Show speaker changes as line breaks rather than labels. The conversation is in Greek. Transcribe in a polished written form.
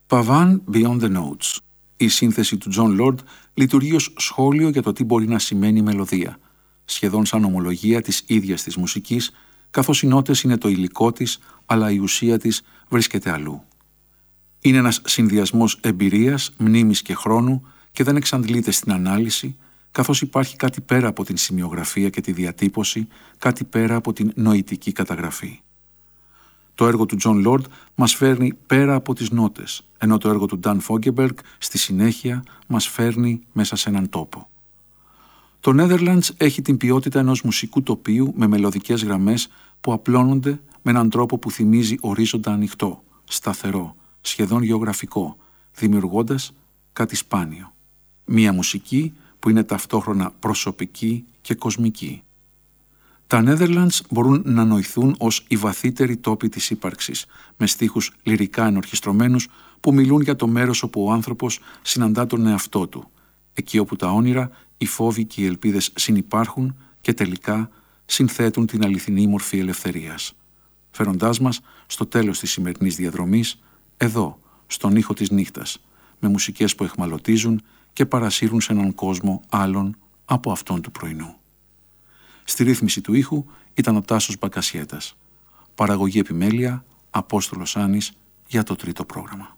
Pavan Beyond the Notes. Η σύνθεση του John Lord λειτουργεί ως σχόλιο για το τι μπορεί να σημαίνει μελωδία, σχεδόν σαν ομολογία της ίδιας της μουσικής, καθώς οι νότες είναι το υλικό της, αλλά η ουσία της βρίσκεται αλλού. Είναι ένας συνδυασμός εμπειρίας, μνήμης και χρόνου και δεν εξαντλείται στην ανάλυση, καθώς υπάρχει κάτι πέρα από την σημειογραφία και τη διατύπωση, κάτι πέρα από την νοητική καταγραφή. Το έργο του John Lord μας φέρνει πέρα από τις νότες, ενώ το έργο του Dan Fogelberg στη συνέχεια μας φέρνει μέσα σε έναν τόπο. Το Netherlands έχει την ποιότητα ενός μουσικού τοπίου με μελωδικές γραμμές που απλώνονται με έναν τρόπο που θυμίζει ορίζοντα ανοιχτό, σταθερό, σχεδόν γεωγραφικό, δημιουργώντας κάτι σπάνιο. Μία μουσική που είναι ταυτόχρονα προσωπική και κοσμική. Τα Netherlands μπορούν να νοηθούν ως οι βαθύτεροι τόποι της ύπαρξης, με στίχους λυρικά ενορχιστρωμένους που μιλούν για το μέρος όπου ο άνθρωπος συναντά τον εαυτό του, εκεί όπου τα όνειρα, οι φόβοι και οι ελπίδες συνυπάρχουν και τελικά συνθέτουν την αληθινή μορφή ελευθερίας. Φέροντάς μας στο τέλος της σημερινής διαδρομής, εδώ, στον ήχο της νύχτας, με μουσικές που αιχμαλωτίζουν και παρασύρουν σε έναν κόσμο άλλον από αυτόν του πρωινού. Στη ρύθμιση του ήχου ήταν ο Τάσος Μπακασιέτας. Παραγωγή επιμέλεια, Απόστολος Άνης για το τρίτο πρόγραμμα.